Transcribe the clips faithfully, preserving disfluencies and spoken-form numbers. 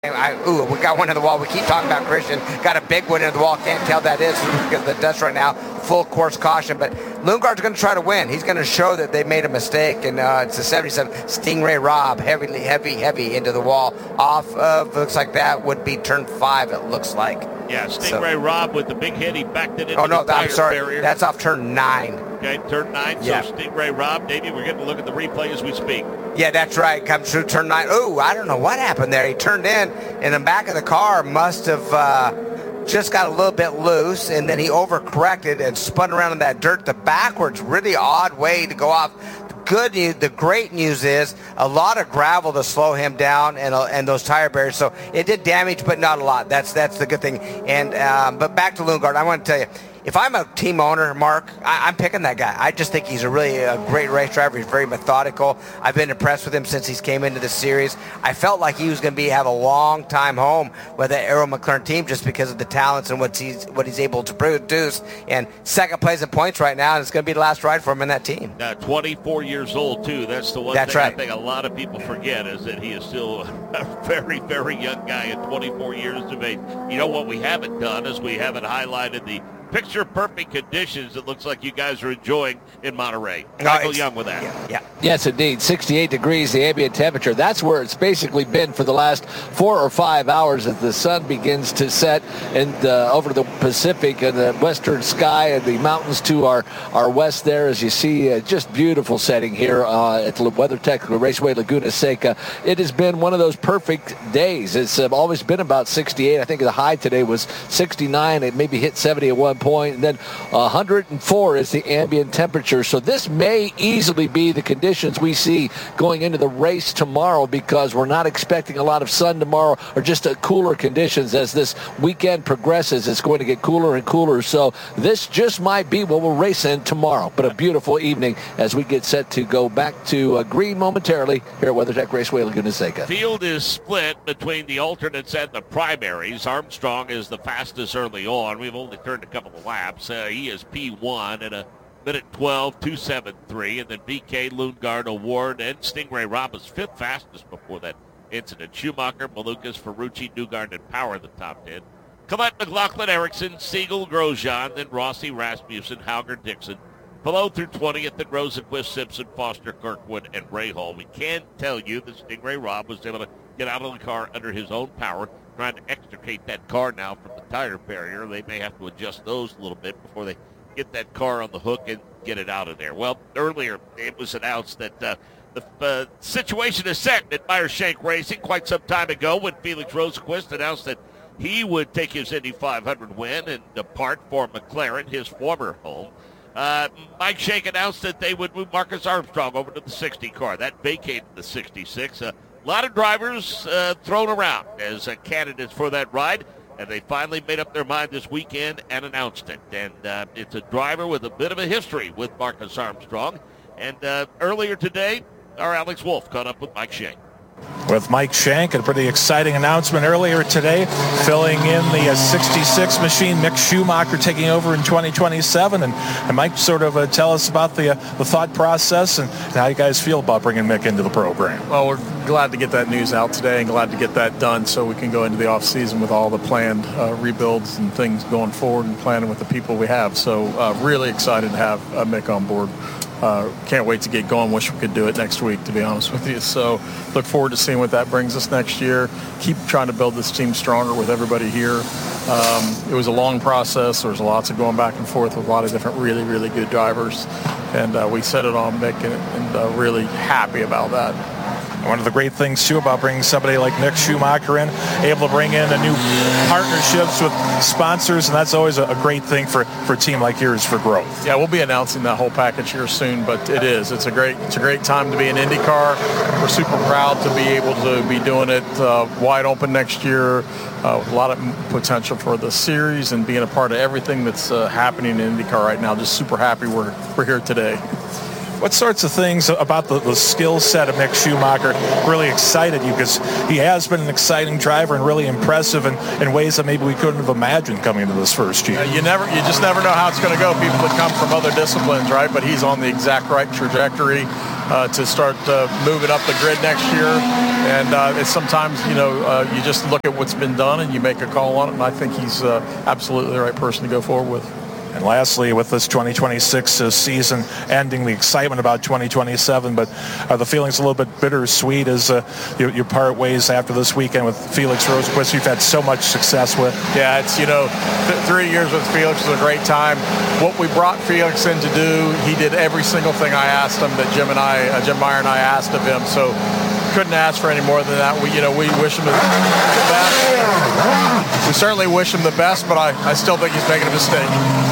I, ooh, we got one in the wall. We keep talking about Christian. Got a big one in the wall. Can't tell that is because of the dust right now. Full course caution. But Lundgaard's going to try to win. He's going to show that they made a mistake. And uh, it's a seventy-seven Stingray Robb. Heavily, heavy, heavy into the wall. Off of, looks like that would be turn five, it looks like. Yeah, Stingray so, Robb with the big hit. He backed it into oh, no, the tire I'm sorry. barrier. That's off turn nine. Okay, turn nine. Yeah. So Stingray Robb, Davey, we're getting to look at the replay as we speak. Yeah, that's right. Comes through turn nine. Ooh, I don't know what happened there. He turned in, and the back of the car must have uh, just got a little bit loose, and then he overcorrected and spun around in that dirt the backwards. Really odd way to go off. The good news, the great news is a lot of gravel to slow him down, and uh, and those tire barriers. So it did damage, but not a lot. That's that's the good thing. And um, but back to Lundgaard, I want to tell you. If I'm a team owner, Mark, I, I'm picking that guy. I just think he's a really a great race driver. He's very methodical. I've been impressed with him since he's came into the series. I felt like he was going to be have a long time home with the Arrow McLaren team just because of the talents and what he's what he's able to produce. And second place in points right now, and it's going to be the last ride for him in that team. Now, twenty-four years old too. That's the one That's thing right. I think a lot of people forget is that he is still a very, very young guy at twenty-four years of age. You know what we haven't done is we haven't highlighted the picture-perfect conditions it looks like you guys are enjoying in Monterey. Michael Young with that. Yeah, yeah. Yes, indeed. sixty-eight degrees, the ambient temperature. That's where it's basically been for the last four or five hours as the sun begins to set and uh, over the Pacific and the western sky and the mountains to our, our west there. As you see, uh, just beautiful setting here uh, at the WeatherTech Raceway Laguna Seca. It has been one of those perfect days. It's uh, always been about sixty-eight. I think the high today was sixty-nine. It maybe hit seventy at one point, and then one hundred four is the ambient temperature. So this may easily be the conditions we see going into the race tomorrow because we're not expecting a lot of sun tomorrow or just a cooler conditions as this weekend progresses. It's going to get cooler and cooler. So this just might be what we'll race in tomorrow. But a beautiful evening as we get set to go back to uh, green momentarily here at WeatherTech Raceway Laguna Seca. Field is split between the alternates and the primaries. Armstrong is the fastest early on. We've only turned a couple of laps. Uh, he is P one at a minute twelve two seventy-three, and then B K, Lundgaard, Award, and Stingray Robb is fifth fastest before that incident. Schumacher, Malukas, Ferrucci, Newgarden, and Power the top ten. Collette, McLaughlin, Erickson, Siegel, Grosjean, then Rossi, Rasmussen, Hauger, Dixon. Below through twentieth, then Rosenquist, Simpson, Foster, Kirkwood, and Rahal. We can tell you that Stingray Robb was able to get out of the car under his own power, trying to extricate that car now from the tire barrier. They may have to adjust those a little bit before they get that car on the hook and get it out of there. Well, earlier it was announced that uh, the uh, situation is set at Meyer-Shank Racing quite some time ago when Felix Rosenquist announced that he would take his Indy five hundred win and depart for McLaren, his former home. Uh, Mike Shank announced that they would move Marcus Armstrong over to the sixty car. That vacated the sixty-six. Uh, a lot of drivers uh, thrown around as uh, candidates for that ride, and they finally made up their mind this weekend and announced it. And uh, it's a driver with a bit of a history with Marcus Armstrong. And uh, earlier today, our Alex Wolf caught up with Mike Shank. With Mike Shank, a pretty exciting announcement earlier today, filling in the uh, sixty-six machine. Mick Schumacher taking over in twenty twenty-seven. And, and Mike, sort of uh, tell us about the, uh, the thought process and, and how you guys feel about bringing Mick into the program. Well, we're glad to get that news out today and glad to get that done so we can go into the off season with all the planned uh, rebuilds and things going forward and planning with the people we have. So uh, really excited to have uh, Mick on board. Uh, can't wait to get going. Wish we could do it next week, to be honest with you. So look forward to seeing what that brings us next year. Keep trying to build this team stronger with everybody here. Um, it was a long process. There was lots of going back and forth with a lot of different really, really good drivers. And uh, we set it on Mick and, and uh, really happy about that. One of the great things, too, about bringing somebody like Mick Schumacher in, able to bring in a new partnerships with sponsors, and that's always a, a great thing for, for a team like yours for growth. Yeah, we'll be announcing that whole package here soon, but it is. It's a great it's a great time to be in IndyCar. We're super proud to be able to be doing it uh, wide open next year. Uh, with a lot of potential for the series and being a part of everything that's uh, happening in IndyCar right now. Just super happy we're, we're here today. What sorts of things about the, the skill set of Mick Schumacher really excited you? Because he has been an exciting driver and really impressive in, in ways that maybe we couldn't have imagined coming into this first year. Uh, you never, you just never know how it's going to go. People that come from other disciplines, right? But he's on the exact right trajectory. uh, to start uh, moving up the grid next year. And uh, it's sometimes, you know, uh, you just look at what's been done and you make a call on it. And I think he's uh, absolutely the right person to go forward with. And lastly, with this twenty twenty-six uh, season ending, the excitement about twenty twenty-seven, but are the feelings a little bit bittersweet as uh, you, you part ways after this weekend with Felix Rosenqvist, you've had so much success with? Yeah, it's, you know, th- three years with Felix was a great time. What we brought Felix in to do, he did every single thing I asked him that Jim and I, uh, Jim Meyer and I asked of him. So couldn't ask for any more than that. We, you know, we wish him the best. We certainly wish him the best, but I, I still think he's making a mistake.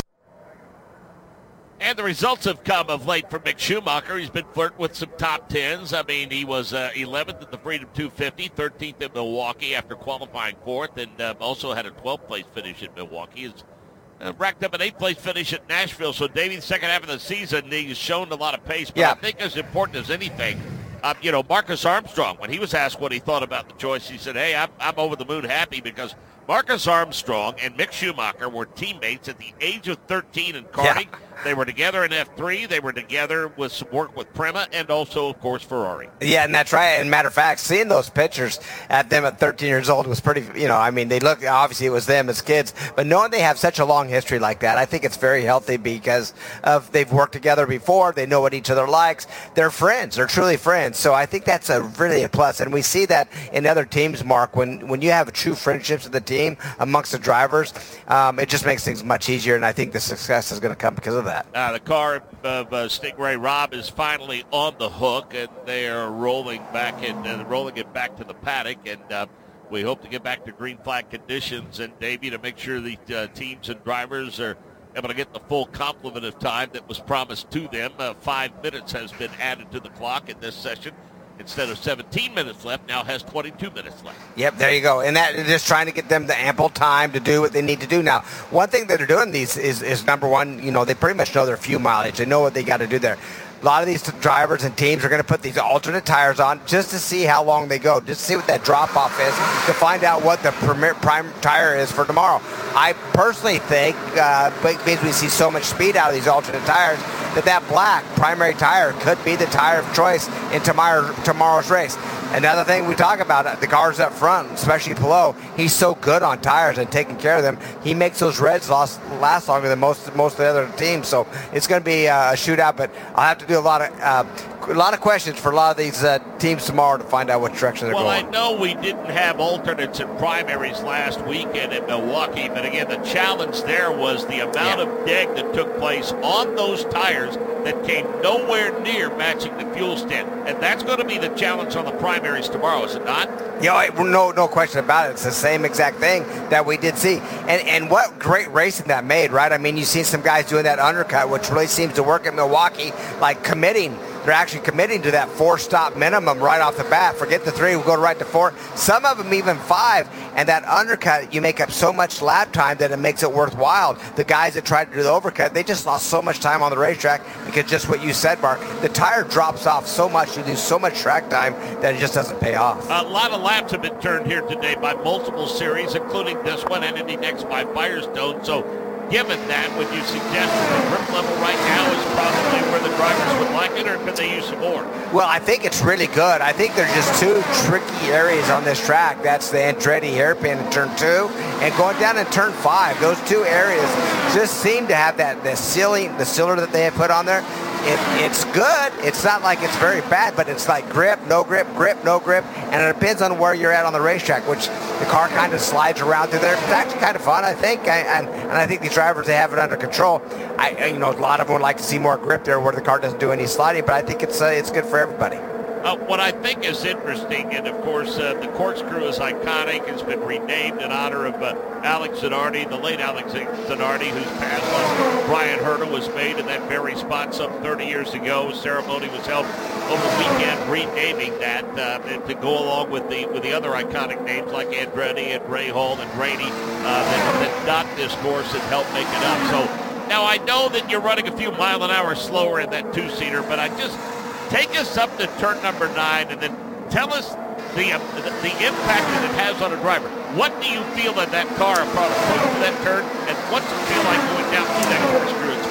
And the results have come of late for Mick Schumacher. He's been flirting with some top tens. I mean, he was uh, eleventh at the Freedom two fifty, thirteenth at Milwaukee after qualifying fourth, and uh, also had a twelfth place finish at Milwaukee. He's uh, racked up an eighth place finish at Nashville. So, Davey, the second half of the season, he's shown a lot of pace. But yeah. I think as important as anything, uh, you know, Marcus Armstrong, when he was asked what he thought about the choice, he said, hey, I'm, I'm over the moon happy because Marcus Armstrong and Mick Schumacher were teammates at the age of thirteen in karting. Yeah. They were together in F three. They were together with some work with Prema and also, of course, Ferrari. Yeah, and that's right. And matter of fact, seeing those pictures at them at thirteen years old was pretty, you know, I mean, they look, obviously it was them as kids, but knowing they have such a long history like that, I think it's very healthy because of they've worked together before. They know what each other likes. They're friends. They're truly friends. So I think that's a really a plus. And we see that in other teams, Mark, when, when you have true friendships with the team amongst the drivers, um, it just makes things much easier. And I think the success is going to come because of that. Uh, the car of uh, Stingray Robb is finally on the hook, and they are rolling back and uh, rolling it back to the paddock. And uh, we hope to get back to green flag conditions. And Davey, to make sure the uh, teams and drivers are able to get the full complement of time that was promised to them. Uh, five minutes has been added to the clock in this session. Instead of seventeen minutes left, now has twenty-two minutes left. Yep, there you go. And that just trying to get them the ample time to do what they need to do. Now, one thing that they're doing these is, is number one, you know, they pretty much know their fuel mileage. They know what they got to do there. A lot of these drivers and teams are going to put these alternate tires on just to see how long they go, just to see what that drop-off is, to find out what the prime, prime tire is for tomorrow. I personally think, uh, because we see so much speed out of these alternate tires, that that black primary tire could be the tire of choice in tomorrow, tomorrow's race. Another thing we talk about, the cars up front, especially Palou, he's so good on tires and taking care of them. He makes those reds last, last longer than most most of the other teams. So it's going to be a shootout, but I'll have to do a lot of uh, a lot of questions for a lot of these uh, teams tomorrow to find out what direction they're well, going. Well, I know we didn't have alternates and primaries last weekend at Milwaukee, but again, the challenge there was the amount yeah. of deg that took place on those tires that came nowhere near matching the fuel stint. And that's going to be the challenge on the primaries tomorrow, is it not? Yeah, no, no question about it. It's the same exact thing that we did see. And and what great racing that made, right? I mean, you've seen some guys doing that undercut, which really seems to work at Milwaukee, like committing. They're actually committing to that four-stop minimum right off the bat. Forget the three, we'll go right to four. Some of them even five. And that undercut, you make up so much lap time that it makes it worthwhile. The guys that tried to do the overcut, they just lost so much time on the racetrack because just what you said, Mark, the tire drops off so much, you lose so much track time that it just doesn't pay off. A lot of laps have been turned here today by multiple series, including this one ending next by Firestone. So given that, would you suggest that the grip level right now is probably where the drivers would like it, or could they use some more? Well, I think it's really good. I think there's just two tricky areas on this track. That's the Andretti hairpin in turn two and going down in turn five. Those two areas just seem to have that the sealing, the sealer that they have put on there. It, it's good. It's not like it's very bad, but it's like grip, no grip, grip, no grip, and it depends on where you're at on the racetrack, which the car kind of slides around through there. It's actually kind of fun, I think, I, and, and I think these drivers, they have it under control. I, you know, a lot of them would like to see more grip there where the car doesn't do any sliding, but I think it's uh, it's good for everybody. Uh, what I think is interesting, and of course uh, the corkscrew is iconic, has been renamed in honor of uh, Alex Zanardi, the late Alex Zanardi, who's passed on. Brian Herta was made in that very spot some thirty years ago. A ceremony was held over the weekend renaming that uh, to go along with the with the other iconic names like Andretti and Ray Hall and Grady uh, that, that dot this course and helped make it up. So now I know that you're running a few mile an hour slower in that two-seater, but I just... take us up to turn number nine and then tell us the, uh, the the impact that it has on a driver. What do you feel in that car upon approach to that turn, and what's it feel like going down through that corkscrew at speed?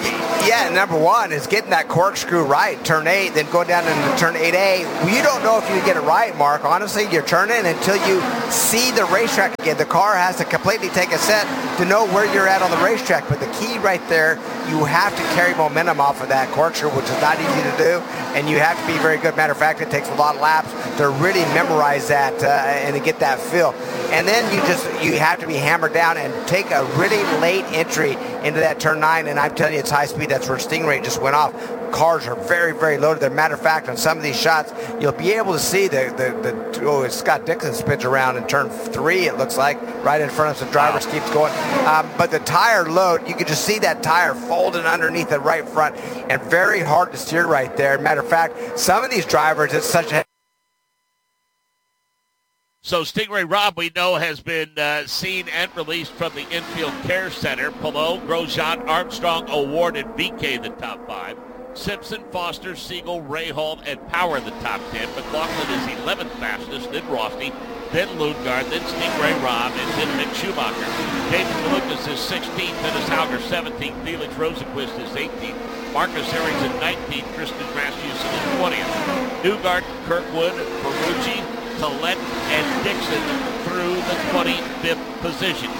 Yeah, number one is getting that corkscrew right, turn eight, then go down into turn eight A. You don't know if you get it right, Mark. Honestly, you're turning until you see the racetrack again. The car has to completely take a set to know where you're at on the racetrack. But the key right there, you have to carry momentum off of that corkscrew, which is not easy to do, and you have to be very good. Matter of fact, it takes a lot of laps to really memorize that uh, and to get that feel. And then you just you have to be hammered down and take a really late entry into that turn nine. And I'm telling you, it's high speed. That's where Stingray just went off. Cars are very, very loaded. As a matter of fact, on some of these shots, you'll be able to see the the, the oh, Scott Dixon spins around in turn three. It looks like right in front of some drivers, wow. keeps going. Um, but the tire load, you can just see that tire folding underneath the right front, and very hard to steer right there. Matter of fact, some of these drivers, it's such a So Stingray Robb, we know, has been uh, seen and released from the infield care center. Palou, Grosjean, Armstrong, O'Ward, and V K the top five. Simpson, Foster, Siegel, Rahal, and Power in the top ten. McLaughlin is eleventh fastest, then Rossi, then Lundgaard, then Stingray Robb, and then Mick Schumacher. David Malukas is sixteenth, Dennis Hauger seventeenth, Felix Rosenqvist is eighteenth, Marcus Ericsson nineteenth, Tristan Rasmussen is twentieth. Newgarden, Kirkwood, Ferrucci, Collette, and Dixon through the twenty-fifth position.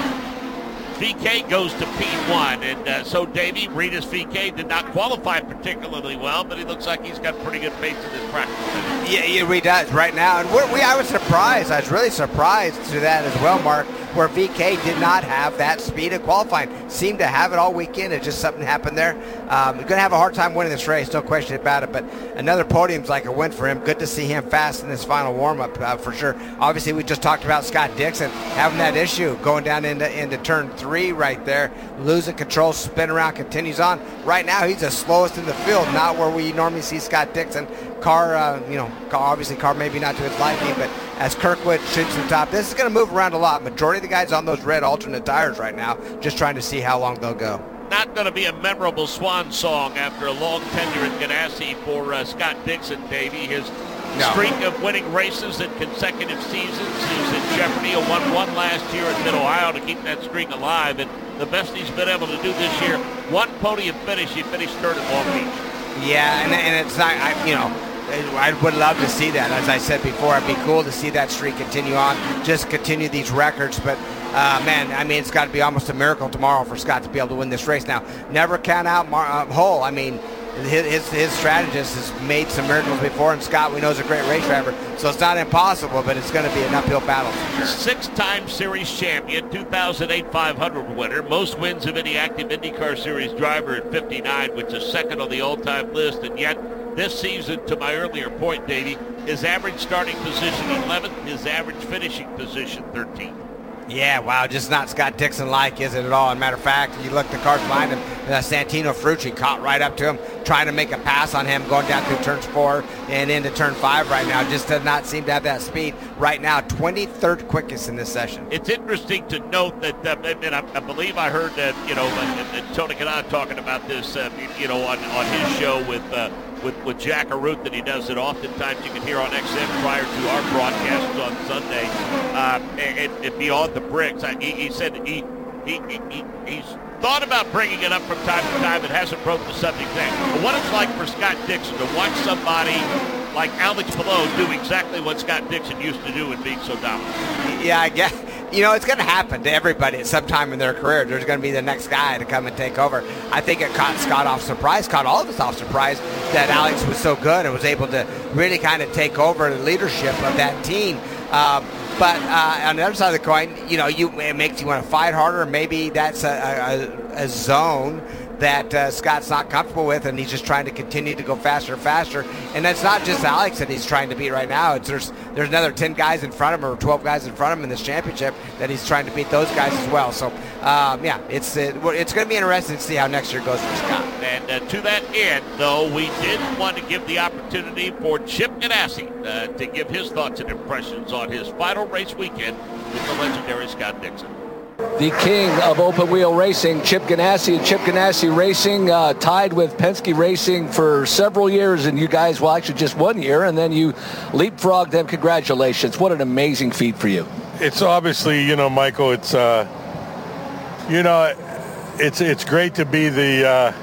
V K goes to P one, and uh, so Davey, Reedus V K did not qualify particularly well, but he looks like he's got pretty good pace in his practice. Yeah, yeah, he does right now, and we're, we I was surprised. I was really surprised to that as well, Mark, where V K did not have that speed of qualifying. Seemed to have it all weekend. It just something happened there. Um, he's going to have a hard time winning this race, no question about it. But another podium's like a win for him. Good to see him fast in this final warm-up uh, for sure. Obviously, we just talked about Scott Dixon having that issue going down into into turn three right there, losing control, spin around, continues on. Right now, he's the slowest in the field, not where we normally see Scott Dixon. Car, uh, you know, car, obviously car maybe not to his liking, but as Kirkwood shoots the top, this is going to move around a lot. Majority of the guys on those red alternate tires right now, just trying to see how long they'll go. Not going to be a memorable swan song after a long tenure at Ganassi for uh, Scott Dixon, Davey. His no. streak of winning races in consecutive seasons is in jeopardy. A one one last year at Mid-Ohio to keep that streak alive, and the best he's been able to do this year, one podium finish. He finished third at Long Beach. Yeah, and, and it's not, I, you know, I would love to see that. As I said before, it'd be cool to see that streak continue on, just continue these records. But, uh, man, I mean, it's got to be almost a miracle tomorrow for Scott to be able to win this race. Now, never count out Mar- uh, Hull. I mean, his, his his strategist has made some miracles before, and Scott, we know, is a great race driver. So it's not impossible, but it's going to be an uphill battle for sure. Six-time series champion, two thousand eight five hundred winner, most wins of any active IndyCar Series driver at fifty-nine, which is second on the all-time list, and yet this season, to my earlier point, Davey, his average starting position eleventh, his average finishing position thirteenth. Yeah, wow, just not Scott Dixon-like, is it at all? As a matter of fact, you look at the cars behind him, uh, Santino Ferrucci caught right up to him, trying to make a pass on him, going down through turns four and into turn five right now. Just does not seem to have that speed right now. twenty-third quickest in this session. It's interesting to note that, uh, and I, I believe I heard that, you know, uh, uh, Tony Kanaan talking about this, uh, you know, on, on his show with uh, with, with Jack Arute that he does it oftentimes. You can hear on X M prior to our broadcasts on Sunday. Uh, and, and beyond the bricks, I, he, he said he, he, he he's thought about bringing it up from time to time and hasn't broke the subject thing. But what it's like for Scott Dixon to watch somebody like Alex Palou do exactly what Scott Dixon used to do and being so dominant. Yeah, I guess. You know, it's going to happen to everybody at some time in their career. There's going to be the next guy to come and take over. I think it caught Scott off surprise, caught all of us off surprise that Alex was so good and was able to really kind of take over the leadership of that team. Um, but uh, on the other side of the coin, you know, you, it makes you want to fight harder. Maybe that's a, a, a zone that uh, Scott's not comfortable with, and he's just trying to continue to go faster and faster. And that's not just Alex that he's trying to beat right now. It's there's there's another ten guys in front of him, or twelve guys in front of him in this championship that he's trying to beat those guys as well. So, um, yeah, it's uh, it's going to be interesting to see how next year goes for Scott. And uh, to that end, though, we did want to give the opportunity for Chip Ganassi uh, to give his thoughts and impressions on his final race weekend with the legendary Scott Dixon. The king of open wheel racing, Chip Ganassi. Chip Ganassi Racing uh, tied with Penske Racing for several years, and you guys, well, actually just one year, and then you leapfrogged them. Congratulations. What an amazing feat for you. It's obviously, you know, Michael, it's, uh, you know, it's it's great to be the, uh,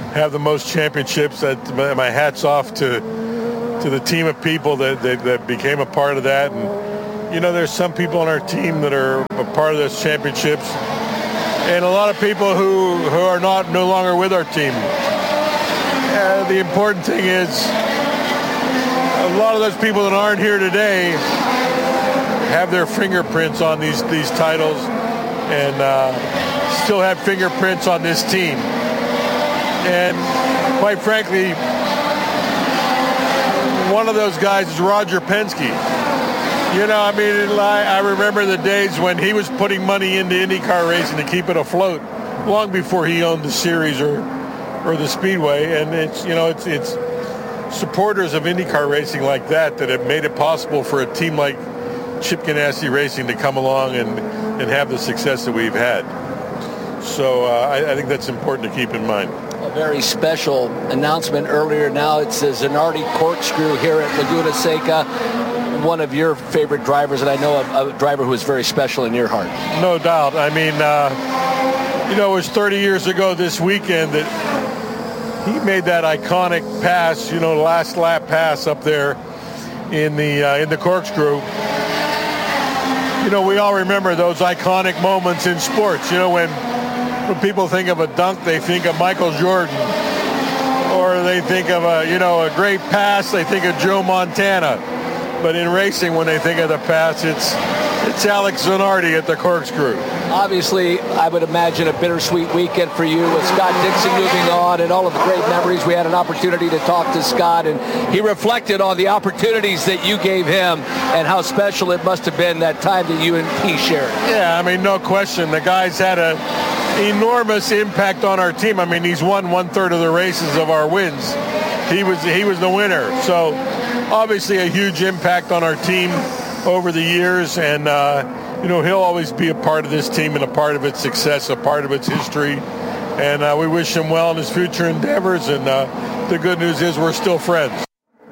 have the most championships. That my hat's off to to the team of people that, that that became a part of that. And you know, there's some people on our team that are a part of those championships, and a lot of people who who are not no longer with our team. Uh, the important thing is, a lot of those people that aren't here today have their fingerprints on these these titles, and uh, still have fingerprints on this team. And quite frankly, one of those guys is Roger Penske. You know, I mean, I remember the days when he was putting money into IndyCar racing to keep it afloat, long before he owned the series or or the Speedway. And it's, you know, it's it's supporters of IndyCar racing like that that have made it possible for a team like Chip Ganassi Racing to come along and, and have the success that we've had. So uh, I, I think that's important to keep in mind. A very special announcement earlier. Now it's the Zanardi Corkscrew here at Laguna Seca. One of your favorite drivers, and I know a, a driver who is very special in your heart. No doubt. I mean, uh, you know, it was thirty years ago this weekend that he made that iconic pass, you know, last lap pass up there in the uh, in the Corkscrew. You know, we all remember those iconic moments in sports. You know, when when people think of a dunk, they think of Michael Jordan, or they think of a, you know, a great pass, they think of Joe Montana. But in racing, when they think of the pass, it's it's Alex Zanardi at the Corkscrew. Obviously, I would imagine a bittersweet weekend for you with Scott Dixon moving on and all of the great memories. We had an opportunity to talk to Scott, and he reflected on the opportunities that you gave him and how special it must have been that time that you and he shared. Yeah, I mean, no question. The guy's had an enormous impact on our team. I mean, he's won one-third of the races of our wins. He was, he was the winner. So, obviously, a huge impact on our team over the years, and uh, you know, he'll always be a part of this team and a part of its success, a part of its history. And uh, we wish him well in his future endeavors. And uh, the good news is we're still friends.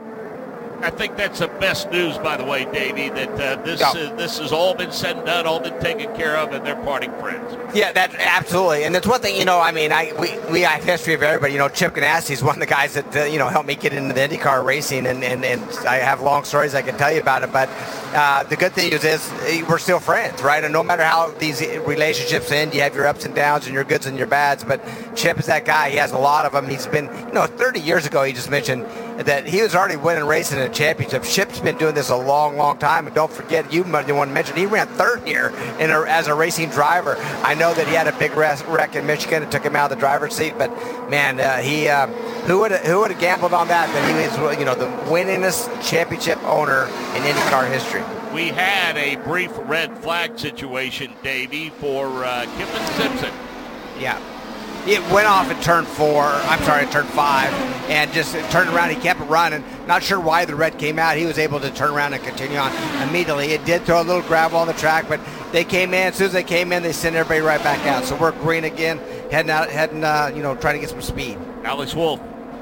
I think that's the best news, by the way, Davey, that uh, this yeah. uh, this has all been said and done, all been taken care of, and they're parting friends. Yeah, that absolutely. And that's one thing, you know, I mean, I we, we have history of everybody. You know, Chip Ganassi is one of the guys that, uh, you know, helped me get into the IndyCar racing, and, and, and I have long stories I can tell you about it. But uh, the good thing is, is we're still friends, right? And no matter how these relationships end, you have your ups and downs and your goods and your bads. But Chip is that guy. He has a lot of them. He's been, you know, thirty years ago, he just mentioned that he was already winning racing in a championship. Chip's been doing this a long, long time. And don't forget, you want to mention, he ran third here in a, as a racing driver. I know that he had a big wreck in Michigan. It took him out of the driver's seat. But, man, uh, he uh, who would who would have gambled on that? That he was, you know, the winningest championship owner in IndyCar history. We had a brief red flag situation, Davey, for uh, Kyffin Simpson. Yeah. It went off at turn four, I'm sorry, at turn five, and just turned around. He kept running. Not sure why the red came out. He was able to turn around and continue on immediately. It did throw a little gravel on the track, but they came in. As soon as they came in, they sent everybody right back out. So we're green again, heading out, heading, uh, you know, trying to get some speed. Alex Wolf.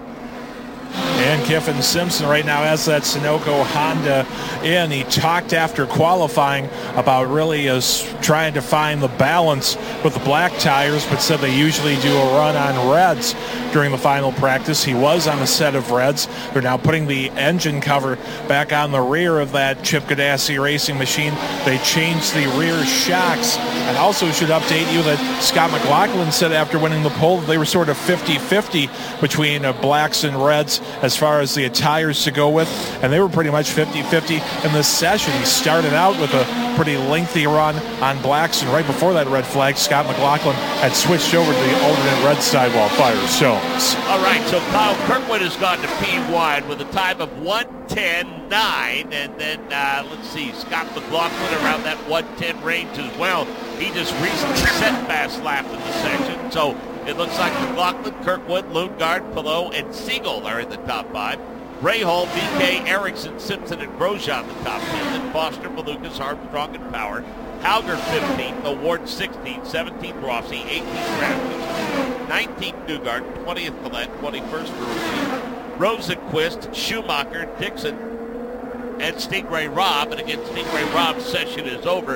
And Kyffin Simpson right now has that Sunoco Honda in. He talked after qualifying about really uh, trying to find the balance with the black tires, but said they usually do a run on reds during the final practice. He was on a set of reds. They're now putting the engine cover back on the rear of that Chip Ganassi racing machine. They changed the rear shocks. And also should update you that Scott McLaughlin said after winning the pole they were sort of fifty-fifty between uh, blacks and reds as far as the tires to go with, and they were pretty much fifty-fifty in this session. He started out with a pretty lengthy run on blacks, and right before that red flag, Scott McLaughlin had switched over to the alternate red sidewall Firestones. All right, so Kyle Kirkwood has gone to P one with a time of one ten point nine, and then uh, let's see, Scott McLaughlin around that one ten range as well. He just recently set fast lap in the section, so it looks like McLaughlin, Kirkwood, Lundgaard, Pillow, and Siegel are in the top five. Rahal, B K, Erickson, Simpson, and Grosjean the top ten. Then Foster, Malukas, Armstrong, and Power. Hauger fifteenth, Award sixteenth, seventeenth Rossi, eighteenth Ravlich, nineteenth Newgarden, twentieth Collette, twenty-first Ferrucci, Rosenquist, Schumacher, Dixon, and Stingray Robb. And again, Stingray Robb's session is over.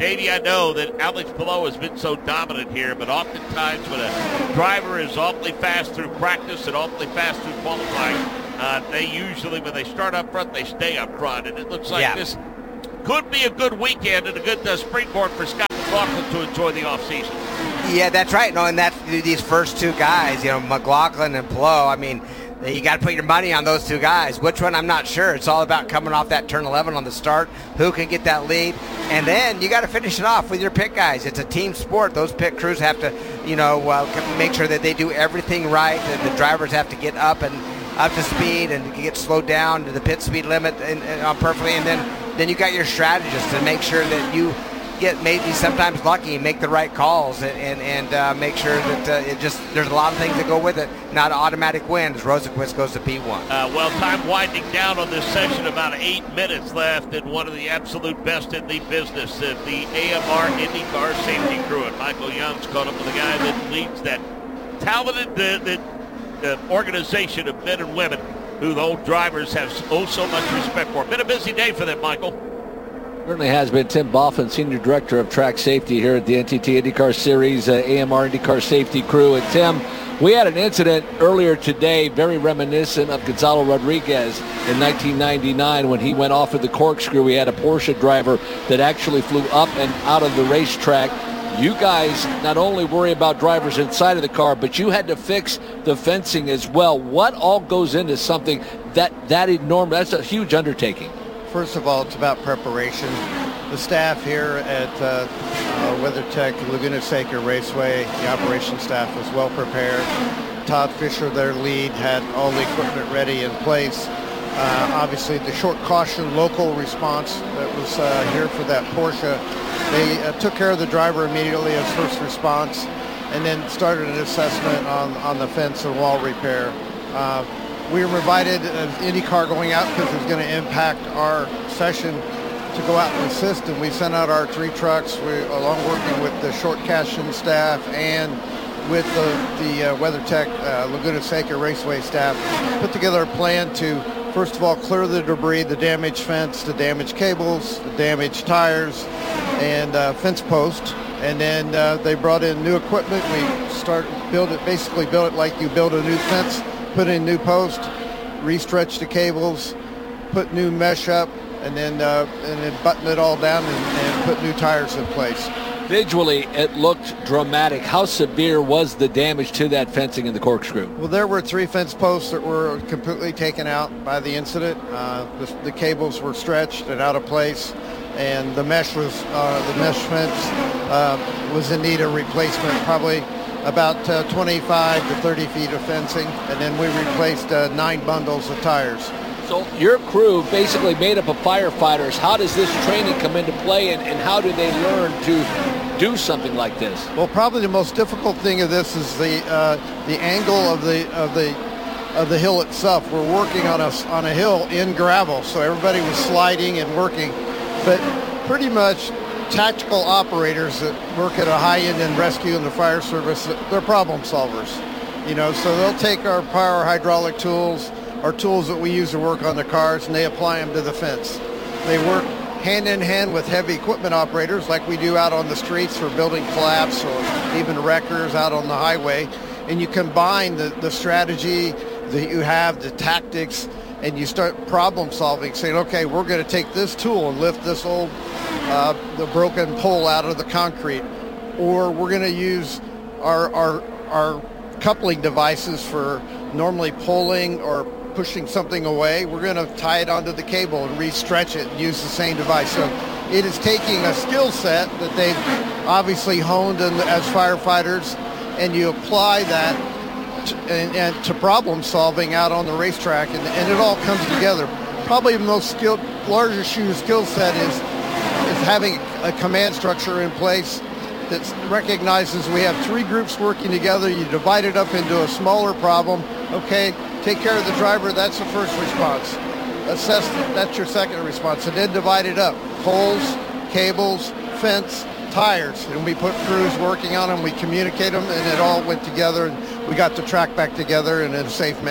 Davey, I know that Alex Palou has been so dominant here, but oftentimes when a driver is awfully fast through practice and awfully fast through qualifying, uh, they usually, when they start up front, they stay up front. And it looks like yeah. this could be a good weekend and a good uh, springboard for Scott McLaughlin to enjoy the offseason. Yeah, that's right. No, and that's these first two guys, you know, McLaughlin and Palou. I mean, you got to put your money on those two guys. Which one, I'm not sure. It's all about coming off that turn eleven on the start. Who can get that lead? And then you got to finish it off with your pit guys. It's a team sport. Those pit crews have to, you know, uh, make sure that they do everything right. And the drivers have to get up and up to speed and get slowed down to the pit speed limit and, and uh, perfectly. And then, then you got your strategists to make sure that you get maybe sometimes lucky and make the right calls and and, and uh, make sure that uh, it just there's a lot of things that go with it. Not an automatic win as Rosenquist goes to P one. Uh, well, time winding down on this session, about eight minutes left, and one of the absolute best in the business, uh, the A M R IndyCar safety crew. And Michael Young's caught up with a guy that leads that talented uh, that, uh, organization of men and women who the old drivers have oh so much respect for. Been a busy day for them, Michael. Certainly has been. Tim Boffin, Senior Director of Track Safety here at the N T T IndyCar Series, uh, A M R IndyCar Safety Crew. And Tim, we had an incident earlier today very reminiscent of Gonzalo Rodriguez in nineteen ninety-nine when he went off of the corkscrew. We had a Porsche driver that actually flew up and out of the racetrack. You guys not only worry about drivers inside of the car, but you had to fix the fencing as well. What all goes into something that, that enormous? That's a huge undertaking. First of all, it's about preparation. The staff here at uh, uh, WeatherTech Laguna Seca Raceway, the operations staff was well prepared. Todd Fisher, their lead, had all the equipment ready in place. Uh, obviously, the short caution local response that was uh, here for that Porsche, they uh, took care of the driver immediately as first response and then started an assessment on, on the fence and wall repair. Uh, We were invited as IndyCar going out because it's going to impact our session to go out and assist, and we sent out our three trucks, we, along working with the short caution staff and with the, the uh, WeatherTech uh, Laguna Seca Raceway staff, put together a plan to, first of all, clear the debris, the damaged fence, the damaged cables, the damaged tires, and uh, fence post. And then uh, they brought in new equipment. We start build it, basically build it like you build a new fence. Put in new post, re-stretch the cables, put new mesh up, and then uh, and then button it all down and, and put new tires in place. Visually, it looked dramatic. How severe was the damage to that fencing in the corkscrew? Well, there were three fence posts that were completely taken out by the incident. Uh, the, the cables were stretched and out of place, and the mesh was uh, the mesh fence uh, was in need of replacement, probably about uh, twenty-five to thirty feet of fencing, and then we replaced uh, nine bundles of tires. So your crew basically made up of firefighters. How does this training come into play, and, and how do they learn to do something like this? Well, probably the most difficult thing of this is the uh, the angle of the of the of the hill itself. We're working on a on a hill in gravel, so everybody was sliding and working, but pretty much tactical operators that work at a high end in rescue and the fire service, they're problem solvers, you know, so they'll take our power hydraulic tools, our tools that we use to work on the cars, and they apply them to the fence. They work hand in hand with heavy equipment operators like we do out on the streets for building collapse or even wreckers out on the highway, and you combine the, the strategy that you have, the tactics, and you start problem solving, saying, okay, we're going to take this tool and lift this old Uh, the broken pole out of the concrete, or we're going to use our, our our coupling devices for normally pulling or pushing something away. We're going to tie it onto the cable and re-stretch it and use the same device. So it is taking a skill set that they've obviously honed in, as firefighters, and you apply that to, and, and to problem solving out on the racetrack, and, and it all comes together. Probably the most skilled, largest skill set is is having a command structure in place that recognizes we have three groups working together. You divide it up into a smaller problem. Okay, take care of the driver, that's the first response. Assess, that's your second response. And then divide it up. Poles, cables, fence, tires. And we put crews working on them, we communicate them, and it all went together, and we got the track back together in a safe manner.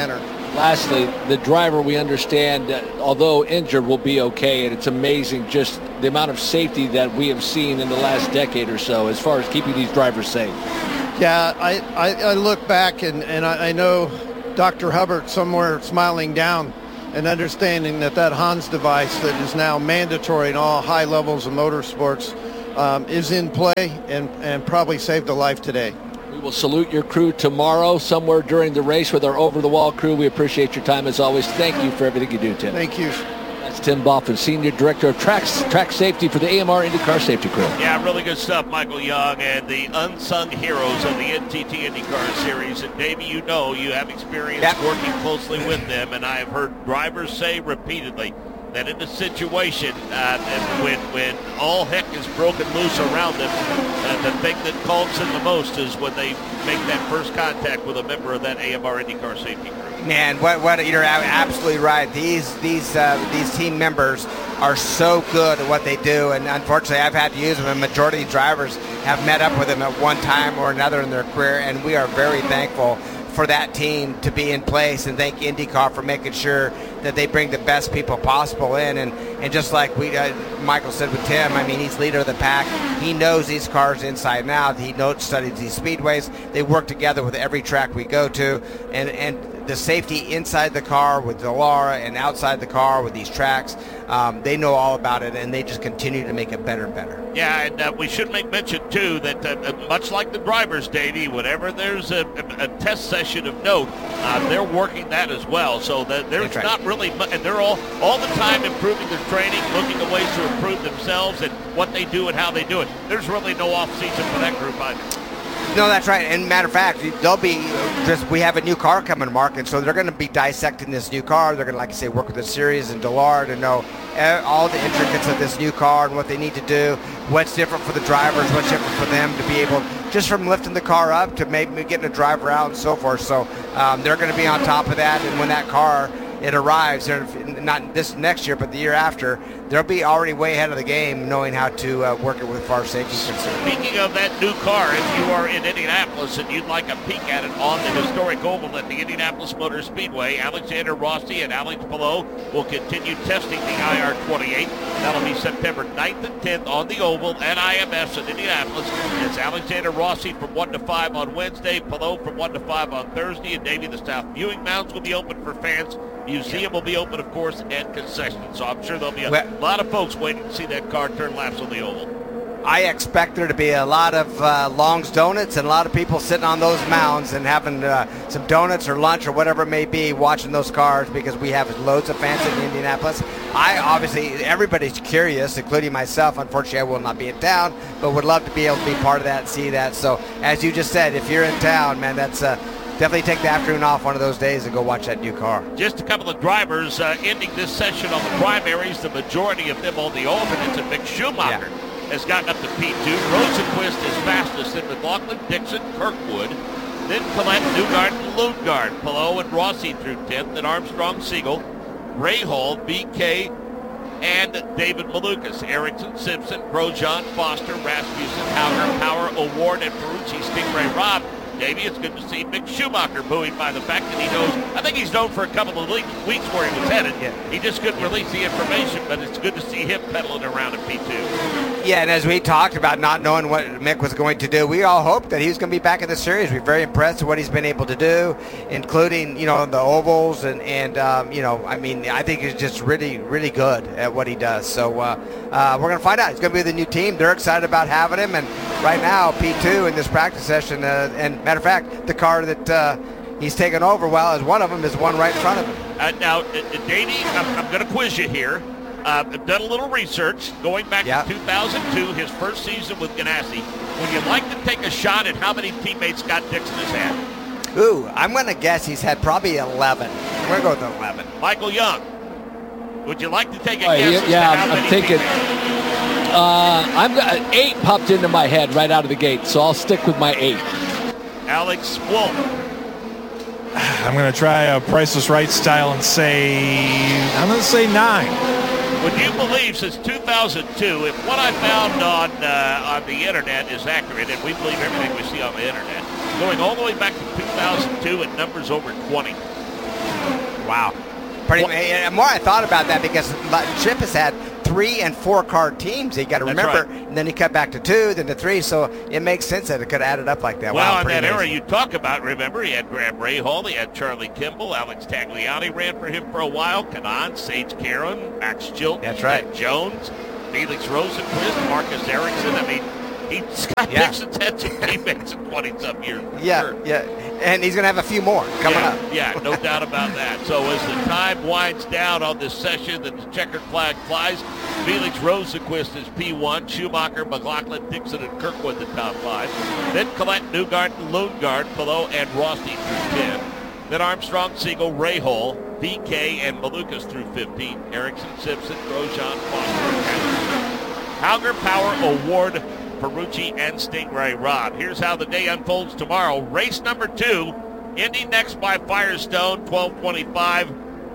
Lastly, the driver, we understand, uh, although injured, will be okay, and it's amazing just the amount of safety that we have seen in the last decade or so as far as keeping these drivers safe. Yeah, I, I, I look back and, and I, I know Doctor Hubbard somewhere smiling down and understanding that that Hans device that is now mandatory in all high levels of motorsports um, is in play and, and probably saved a life today. We will salute your crew tomorrow somewhere during the race with our over-the-wall crew. We appreciate your time as always. Thank you for everything you do, Tim. Thank you. That's Tim Boffin, Senior Director of Track, track Safety for the A M R IndyCar Safety Crew. Yeah, really good stuff, Michael Young, and the unsung heroes of the N T T IndyCar Series. And, Davey, you know you have experience yep. working closely with them, and I have heard drivers say repeatedly that in a situation uh, when when all heck is broken loose around them, uh, the thing that calms them the most is when they make that first contact with a member of that A M R IndyCar Safety Crew. Man, what what you're absolutely right. These these uh, these team members are so good at what they do, and unfortunately, I've had to use them. And majority of drivers have met up with them at one time or another in their career, and we are very thankful for that team to be in place, and thank IndyCar for making sure that they bring the best people possible in. And, and just like we, uh, Michael said with Tim, I mean, he's leader of the pack. He knows these cars inside and out. He knows, studies these speedways. They work together with every track we go to, and, and the safety inside the car with Dallara and outside the car with these tracks, um, they know all about it, and they just continue to make it better and better. Yeah, and uh, we should make mention, too, that uh, much like the drivers, Davey, whenever there's a, a, a test session of note, uh, they're working that as well. So that there's right. not really, and they're all, all the time improving their training, looking at ways to improve themselves and what they do and how they do it. There's really no off-season for that group either. No, that's right. And matter of fact, they'll be just, we have a new car coming to market, so they're going to be dissecting this new car. They're going to, like I say, work with the series and Dallara to know all the intricacies of this new car and what they need to do, what's different for the drivers, what's different for them to be able, just from lifting the car up to maybe getting a driver out and so forth. So um, they're going to be on top of that, and when that car, it arrives, not this next year, but the year after, they'll be already way ahead of the game knowing how to uh, work it with far safety concerns. Speaking of that new car, if you are in Indianapolis and you'd like a peek at it on the historic oval at the Indianapolis Motor Speedway, Alexander Rossi and Alex Palou will continue testing the I R twenty-eight. That'll be September ninth and tenth on the oval at I M S in Indianapolis. It's Alexander Rossi from one to five on Wednesday, Palou from one to five on Thursday, and Davey, the South viewing mounts will be open for fans. Museum will be open, of course, and concessions. So I'm sure there'll be a well, lot of folks waiting to see that car turn laps on the oval. I expect there to be a lot of uh, Long's Donuts and a lot of people sitting on those mounds and having uh, some donuts or lunch or whatever it may be, watching those cars, because we have loads of fans in Indianapolis. I obviously, everybody's curious, including myself. Unfortunately, I will not be in town, but would love to be able to be part of that and see that. So as you just said, if you're in town, man, that's uh, definitely take the afternoon off one of those days and go watch that new car. Just a couple of drivers uh, ending this session on the primaries, the majority of them on the alternates, and Mick Schumacher yeah. has gotten up to P two. Rosenquist is fastest, then McLaughlin, Dixon, Kirkwood, then Collette, Newgarden, and Lundgaard. Palou and Rossi through tenth, then Armstrong, Siegel, Rahal, B K, and David Malukas. Erickson, Simpson, Grosjean, Foster, Rasmussen, Hauger, Power, O'Ward, and Ferrucci, Stingray, Robb. Davey, it's good to see Mick Schumacher buoyed by the fact that he knows, I think he's known for a couple of weeks where he was headed. Yeah. He just couldn't release the information, but it's good to see him pedaling around in P two. Yeah, and as we talked about not knowing what Mick was going to do, we all hoped that he was going to be back in the series. We're very impressed with what he's been able to do, including, you know, the ovals, and, and um, you know, I mean, I think he's just really, really good at what he does. So uh, uh, we're going to find out. He's going to be the new team. They're excited about having him, and right now, P two in this practice session, uh, and matter of fact, the car that uh, he's taken over, well, as one of them is one right in front of him. Uh, now, uh, Danny, I'm, I'm going to quiz you here. Uh, I've done a little research going back yeah. to two thousand two, his first season with Ganassi. Would you like to take a shot at how many teammates Scott Dixon has had? Ooh, I'm going to guess he's had probably eleven. We're going to go with eleven. Michael Young, would you like to take a uh, guess? Yeah, yeah as to how I'm many thinking. teammates? Uh, I'm uh, eight popped into my head right out of the gate, so I'll stick with my eight. Alex Wolf. I'm going to try a Price is Right style and say, I'm going to say nine. Would you believe since two thousand two, if what I found on uh, on the internet is accurate, and we believe everything we see on the internet, going all the way back to two thousand two and numbers over twenty. Wow. Pretty. And more I thought about that because Chip has had three and four car teams. You got to remember, right. and then he cut back to two, then to three. So it makes sense that it could have added up like that. Well, wow, in that amazing. era you talk about, remember, he had Graham Rahal, he had Charlie Kimball, Alex Tagliani ran for him for a while, Kanan, Sage Caron, Max Chilton, That's right. Ed Jones, Felix Rosenquist, Marcus Erickson. I mean, he, Scott Yeah. Dixon's had some teammates in twenty-some years. Yeah, Sure. yeah. And he's going to have a few more coming yeah, up. Yeah, no doubt about that. So as the time winds down on this session, the checkered flag flies. Felix Rosenquist is P one, Schumacher, McLaughlin, Dixon, and Kirkwood the top five. Then Collette, Newgarden, Lundgaard, Below, and Rossi through ten. Then Armstrong, Siegel, Rahal, V K, and Malukas through fifteen. Erickson, Simpson, Grosjean, Foster, and Anderson. Hauger Power Award, Ferrucci, and Stingray Robb. Here's how the day unfolds tomorrow. Race number two, ending next by Firestone, twelve twenty-five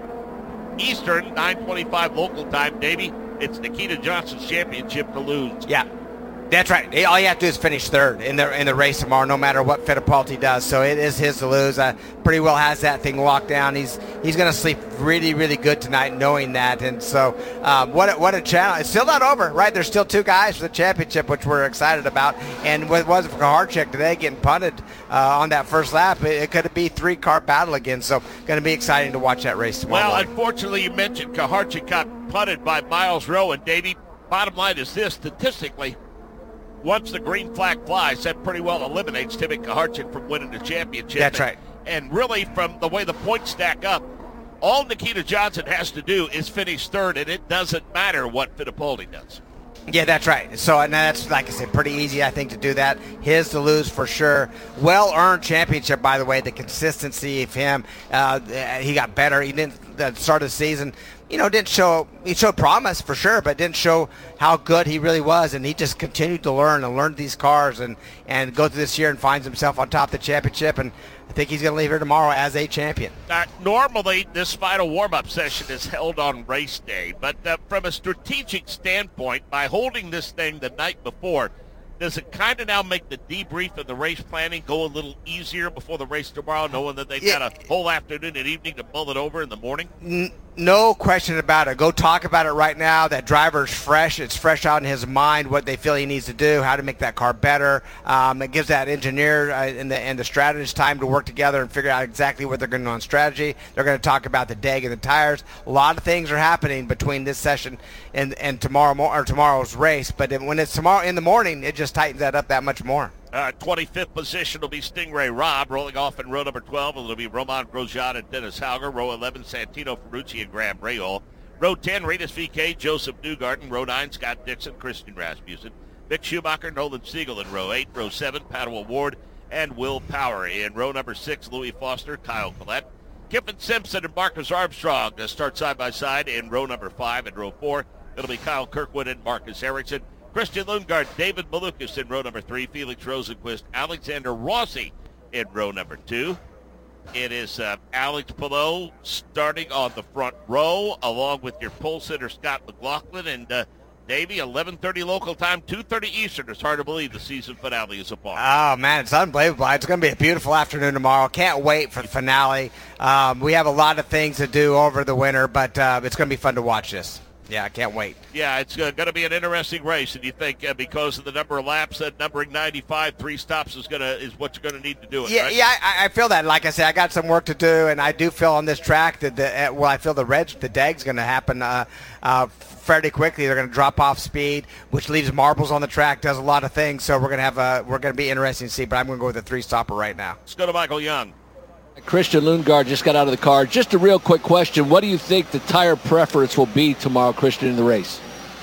Eastern, nine twenty-five local time. Davey, it's Nikita Johnson's championship to lose. Yeah. That's right. All you have to do is finish third in the in the race tomorrow, no matter what Fittipaldi does. So it is his to lose. Uh, pretty well has that thing locked down. He's he's going to sleep really, really good tonight, knowing that. And so, um, what a, what a challenge! It's still not over, right? There's still two guys for the championship, which we're excited about. And what was for Kaharczyk today getting punted uh, on that first lap, it, it could be three car battle again. So, going to be exciting to watch that race tomorrow. Well, morning. unfortunately, you mentioned Kaharczyk got punted by Miles Rowe, and Davey. Bottom line is this: statistically, once the green flag flies, that pretty well eliminates Timmy Kaharczyk from winning the championship. That's and, right. And really, from the way the points stack up, all Nikita Johnson has to do is finish third, and it doesn't matter what Fittipaldi does. Yeah, that's right. So and that's, like I said, pretty easy, I think, to do that. His to lose for sure. Well-earned championship, by the way. The consistency of him, uh, he got better. He didn't uh, start the season. You know, didn't show, he showed promise for sure, but didn't show how good he really was. And he just continued to learn and learn these cars and, and go through this year and finds himself on top of the championship. And I think he's going to leave here tomorrow as a champion. Uh, normally, this final warm-up session is held on race day, but uh, from a strategic standpoint, by holding this thing the night before, does it kind of now make the debrief of the race planning go a little easier before the race tomorrow, knowing that they've Yeah. got a whole afternoon and evening to mull it over in the morning? N- no question about it. Go talk about it right now. That driver's fresh. It's fresh out in his mind what they feel he needs to do, how to make that car better. Um, it gives that engineer uh, and, the, and the strategist time to work together and figure out exactly what they're going to do on strategy. They're going to talk about the D E G and the tires. A lot of things are happening between this session and, and tomorrow mo- or tomorrow's race. But when it's tomorrow in the morning, it just tightens that up that much more. Uh, twenty-fifth position will be Stingray Robb. Rolling off in row number twelve, it'll be Romain Grosjean and Dennis Hauger. Row eleven, Santino Ferrucci and Graham Rahal. Row ten, Renus V K, Joseph Newgarden. Row nine, Scott Dixon, Christian Rasmussen. Mick Schumacher, Nolan Siegel in row eight. Row seven, Paddle Ward and Will Power. In row number six, Louis Foster, Kyle Collette. Kiffin Simpson and Marcus Armstrong uh, start side by side in row number five. And row four, it'll be Kyle Kirkwood and Marcus Erickson. Christian Lundgaard, David Malukas in row number three, Felix Rosenquist, Alexander Rossi in row number two. It is uh, Alex Palou starting on the front row, along with your pole sitter, Scott McLaughlin, and uh, Davey, eleven thirty local time, two thirty Eastern. It's hard to believe the season finale is upon. Oh, man, it's unbelievable. It's going to be a beautiful afternoon tomorrow. Can't wait for the finale. Um, we have a lot of things to do over the winter, but uh, it's going to be fun to watch this. Yeah, I can't wait. Yeah, it's uh, going to be an interesting race, and you think uh, because of the number of laps, that numbering ninety-five, three stops is going to is what you're going to need to do it. Yeah, right? yeah, I, I feel that. Like I said, I got some work to do, and I do feel on this track that the uh, well, I feel the reg, the D E G's going to happen uh, uh, fairly quickly. They're going to drop off speed, which leaves marbles on the track, does a lot of things. So we're going to have a we're going to be interesting to see. But I'm going to go with a three stopper right now. Let's go to Michael Young. Christian Lundgaard just got out of the car. Just a real quick question. What do you think the tire preference will be tomorrow, Christian, in the race?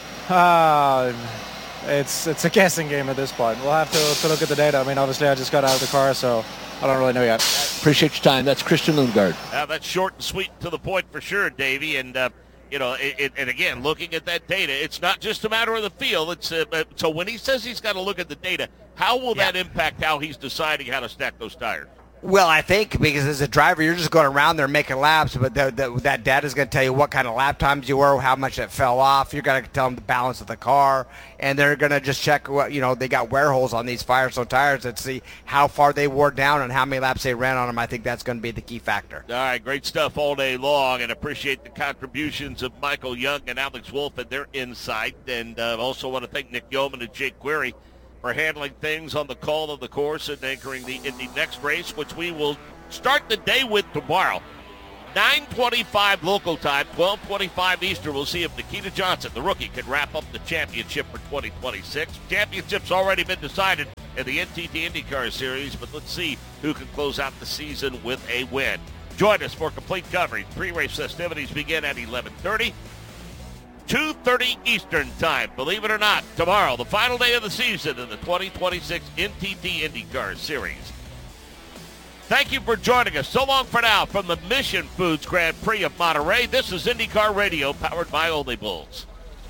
Uh, it's it's a guessing game at this point. We'll have to, to look at the data. I mean, obviously, I just got out of the car, so I don't really know yet. Appreciate your time. That's Christian Lundgaard. Uh, that's short and sweet to the point for sure, Davey. And, uh, you know, it, it, and again, looking at that data, it's not just a matter of the feel. It's uh, so when he says he's got to look at the data, how will Yeah. that impact how he's deciding how to stack those tires? Well, I think because as a driver, you're just going around there making laps, but the, the, that data is going to tell you what kind of lap times you were, how much it fell off. You're going to tell them the balance of the car, and they're going to just check what, you know, they got wear holes on these Firestone tires and see how far they wore down and how many laps they ran on them. I think that's going to be the key factor. All right, great stuff all day long, and appreciate the contributions of Michael Young and Alex Wolf and their insight. And uh, also want to thank Nick Yeoman and Jake Query for handling things on the call of the course and anchoring the Indy Next race, which we will start the day with tomorrow. nine twenty-five local time, twelve twenty-five Eastern. We'll see if Nikita Johnson, the rookie, can wrap up the championship for twenty twenty-six. Championship's already been decided in the N T T IndyCar Series, but let's see who can close out the season with a win. Join us for complete coverage. Pre-race festivities begin at eleven thirty. two thirty Eastern time. Believe it or not, tomorrow, the final day of the season in the twenty twenty-six N T T IndyCar Series. Thank you for joining us. So long for now from the Mission Foods Grand Prix of Monterey. This is IndyCar Radio, powered by Only Bulls.